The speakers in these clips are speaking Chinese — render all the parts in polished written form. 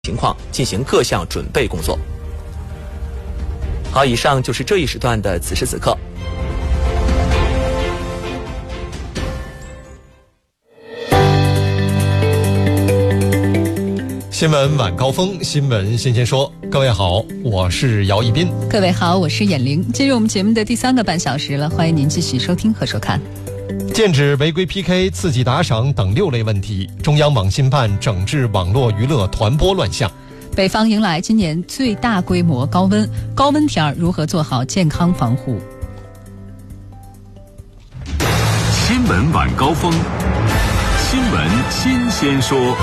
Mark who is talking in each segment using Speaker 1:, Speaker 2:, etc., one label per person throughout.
Speaker 1: 情况进行各项准备工作。好，以上就是这一时段的此时此刻。
Speaker 2: 新闻晚高峰，新闻新鲜说。各位好，我是姚一斌。
Speaker 3: 各位好，我是闫玲。进入我们节目的第3个半小时了，欢迎您继续收听和收看。
Speaker 2: 剑指违规 PK、刺激打赏等6类问题，中央网信办整治网络娱乐团播乱象。
Speaker 3: 北方迎来今年最大规模高温，高温天如何做好健康防护？
Speaker 4: 新闻晚高峰，新闻新鲜说。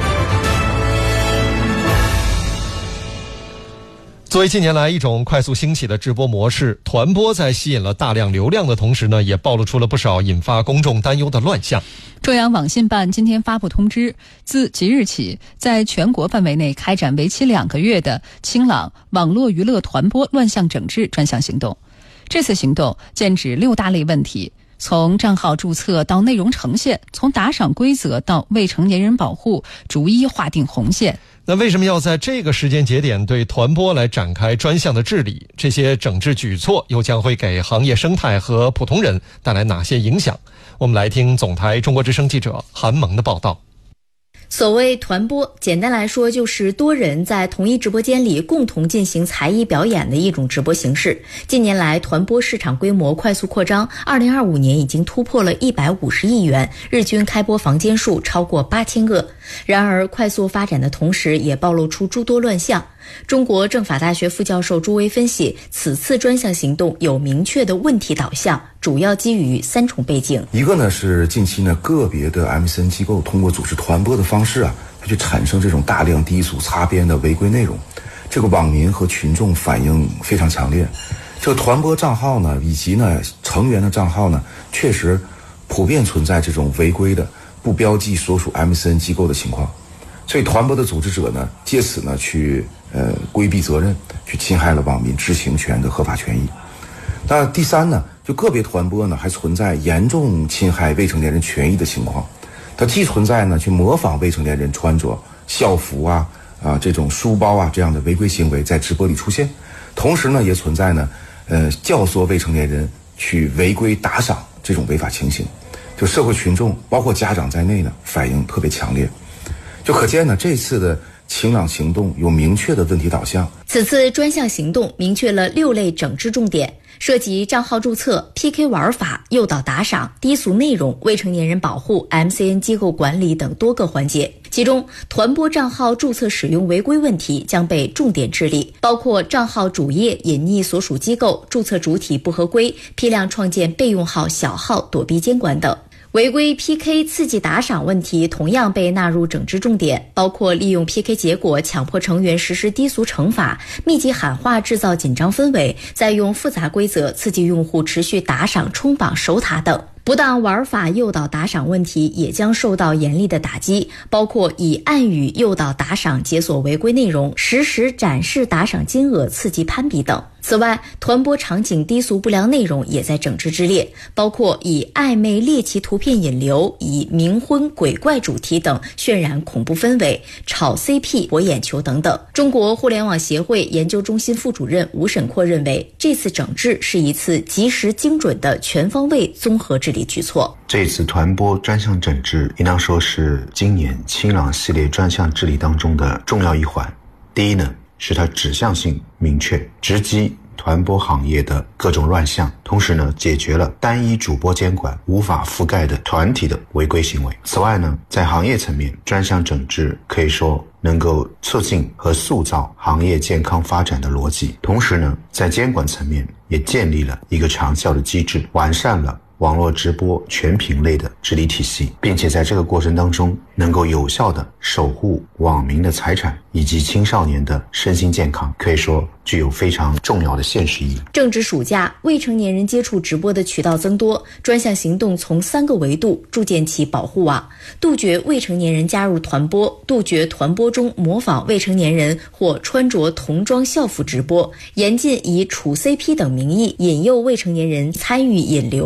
Speaker 2: 作为近年来一种快速兴起的直播模式，团播在吸引了大量流量的同时呢，也暴露出了不少引发公众担忧的乱象。
Speaker 3: 中央网信办今天发布通知，自即日起，在全国范围内开展为期2个月的清朗网络娱乐团播乱象整治专项行动。这次行动剑指6大类问题，从账号注册到内容呈现，从打赏规则到未成年人保护，逐一划定红线。
Speaker 2: 那为什么要在这个时间节点对团播来展开专项的治理？这些整治举措又将会给行业生态和普通人带来哪些影响？我们来听总台中国之声记者韩萌的报道。
Speaker 5: 所谓团播，简单来说就是多人在同一直播间里共同进行才艺表演的一种直播形式。近年来，团播市场规模快速扩张，2025年已经突破了150亿元，日均开播房间数超过8000个。然而，快速发展的同时，也暴露出诸多乱象。中国政法大学副教授朱威分析，此次专项行动有明确的问题导向，主要基于3重背景。
Speaker 6: 一个呢是近期呢个别的 MCN 机构通过组织团播的方式它去产生这种大量低俗擦边的违规内容，这个网民和群众反应非常强烈。这个团播账号呢以及呢成员的账号呢，确实普遍存在这种违规的不标记所属 MCN 机构的情况。所以团播的组织者呢，借此呢去规避责任，去侵害了网民知情权的合法权益。那第3呢，就个别团播呢还存在严重侵害未成年人权益的情况。它既存在呢去模仿未成年人穿着校服这种书包这样的违规行为在直播里出现，同时呢也存在呢教唆未成年人去违规打赏这种违法情形。就社会群众包括家长在内呢反应特别强烈。就可见呢，这次的清朗行动有明确的问题导向。
Speaker 5: 此次专项行动明确了6类整治重点，涉及账号注册、PK 玩法、诱导打赏、低俗内容、未成年人保护、MCN 机构管理等多个环节。其中，团播账号注册使用违规问题将被重点治理，包括账号主页隐匿所属机构、注册主体不合规、批量创建备用号、小号躲避监管等。违规 PK 刺激打赏问题同样被纳入整治重点，包括利用 PK 结果强迫成员实施低俗惩罚、密集喊话制造紧张氛围，再用复杂规则刺激用户持续打赏、冲榜、守塔等。不当玩法诱导打赏问题也将受到严厉的打击，包括以暗语诱导打赏解锁违规内容，实时展示打赏金额刺激攀比等。此外，团播场景低俗不良内容也在整治之列，包括以暧昧猎奇图片引流，以冥婚鬼怪主题等渲染恐怖氛围，炒 CP 博眼球等等。中国互联网协会研究中心副主任吴沈阔认为，这次整治是一次及时精准的全方位综合治理举措。
Speaker 7: 这次团播专项整治应当说是今年清朗系列专项治理当中的重要一环。第一呢，是它指向性明确，直击团播行业的各种乱象，同时呢，解决了单一主播监管无法覆盖的团体的违规行为。此外呢，在行业层面，专项整治可以说能够促进和塑造行业健康发展的逻辑，同时呢，在监管层面也建立了一个长效的机制，完善了网络直播全品类的治理体系，并且在这个过程当中能够有效地守护网民的财产以及青少年的身心健康，可以说具有非常重要的现实意义。
Speaker 5: 正值暑假，未成年人接触直播的渠道增多，专项行动从3个维度筑建起保护网，杜绝未成年人加入团播，杜绝团播中模仿未成年人或穿着童装校服直播，严禁以处 CP 等名义引诱未成年人参与引流或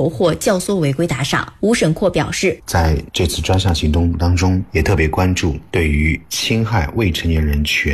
Speaker 5: 教唆违规打赏。吴审阔表示，
Speaker 7: 在这次专项行动当中，也特别关注对于侵害未成年人权